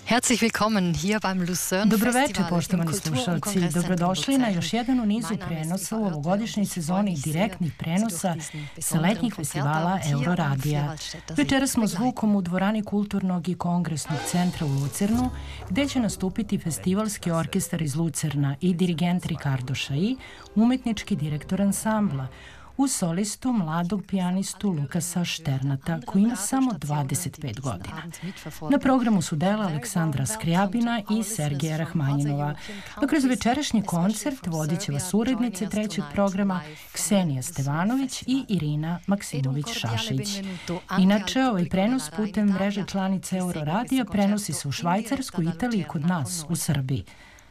Herzlich willkommen hier beim Lucerne Dobroveče, poštovani slušalci. Dobrodošli na još jedan u nizu prenosa u ovogodišnjoj sezoni direktnih prenosa sa letnjih festivala Euroradija. Večeras smo zvukom u dvorani Kulturnog i kongresnog centra u Lucernu, gde će nastupiti festivalski orkestar iz Lucerna i dirigent Ricardo Chailly, umetnički direktor ansambla, uz solistu mladog pijanistu Lukasa Šternata, koji ima samo 25 godina. Na programu su dela Aleksandra Skriabina i Sergeja Rahmanjinova. Dok kroz večerašnji koncert vodit će vas urednice trećeg programa Ksenija Stevanović i Irina Maksimović-Šašić. Inače, ovaj prenos putem mreže članice Euroradija prenosi se u Švajcarsku, Italiji i kod nas, u Srbiji.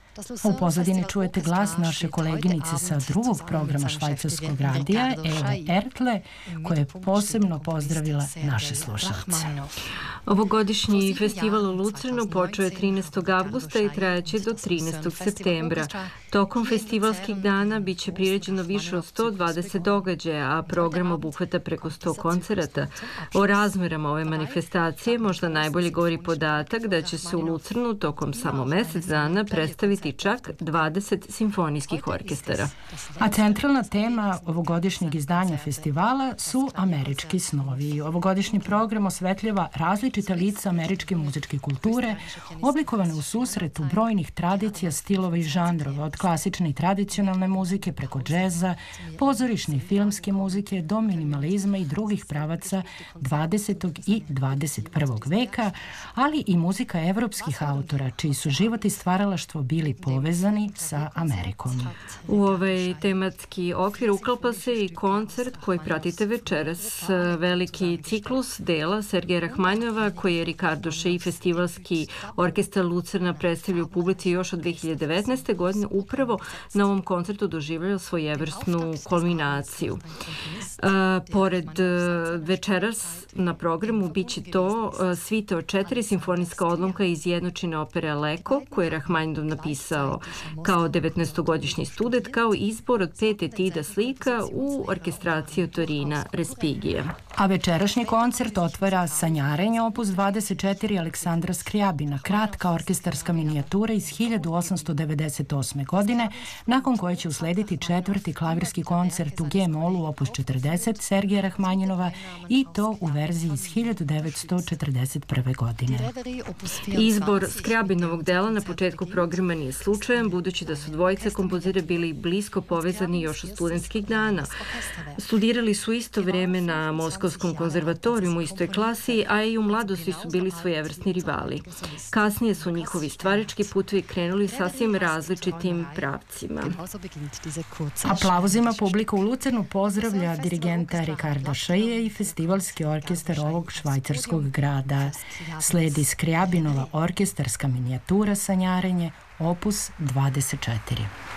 U pozadini čujete glas naše koleginice sa drugog programa švajcarskog radija, Eve Ertle, koja je posebno pozdravila naše slušalce. Ovogodišnji festival u Lucernu počeo je 13. avgusta i trajaće do 13. septembra. Tokom festivalskih dana biće priređeno više od 120 događaja, a program obuhvata preko 100 koncerata. O razmerama ove manifestacije možda najbolje govori podatak da će se u Lucernu tokom samo mesec dana predstaviti čak 20 simfonijskih orkestara. A centralna tema ovogodišnjeg izdanja festivala su američki snovi. Ovogodišnji program osvetljava različita lica američke muzičke kulture, oblikovane u susretu brojnih tradicija, stilova i žanrova, od klasične i tradicionalne muzike preko džeza, pozorišne i filmske muzike do minimalizma i drugih pravaca 20. i 21. veka, ali i muzika evropskih autora, čiji su život i stvaralaštvo bili povezani sa Amerikom. U ovaj tematski okvir uklapa se i koncert koji pratite večeras. Veliki ciklus dela Sergeja Rahmanjinova, koji je Ricardo Chailly festivalski orkestar Lucerna predstavlja u publici još od 2019. godine, upravo na ovom koncertu doživljava svojevrsnu kulminaciju. Pored večeras na programu biće to svita od 4 simfonijska odlomka iz jednočine opere Aleko, koje je Rahmanjinov napisao kao 19-godišnji student, kao izbor od 5 etida slika u orkestraciji od Torina Respigija. A večerašnji koncert otvara Sanjarenje opus 24 Aleksandra Skriabina, kratka orkestarska minijatura iz 1898. godine, nakon koje će uslediti četvrti klavirski koncert u G-molu opus 40 Sergeja Rahmanjinova, i to u verziji iz 1941. godine. Izbor Skriabinovog dela na početku programa nije slučajan, budući da su dvojica kompozira bili blisko povezani još od studentskih dana. Studirali su isto vreme na Moskovskom konzervatorijumu u istoj klasi, a i u mladosti su bili svojevrsni rivali. Kasnije su njihovi stvarački putovi krenuli sasvim različitim pravcima. Aplauzima publika u Lucernu pozdravlja dirigenta Ricarda Chailly i festivalski orkestar ovog švajcarskog grada. Sledi Skriabinova orkestarska minijatura Sanjarenje opus 24.